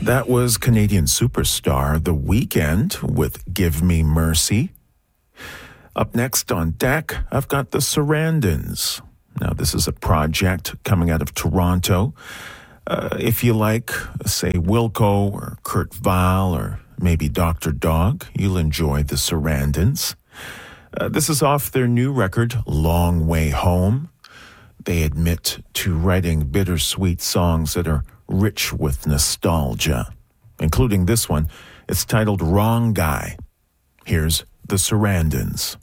That was Canadian superstar The Weeknd with Give Me Mercy. Up next on deck, I've got the Sarandons. Now, this is a project coming out of Toronto. If you like, say, Wilco or Kurt Weill or maybe Dr. Dog, you'll enjoy the Sarandons. This is off their new record, Long Way Home. They admit to writing bittersweet songs that are rich with nostalgia, including this one. It's titled Wrong Guy. Here's the Sarandons.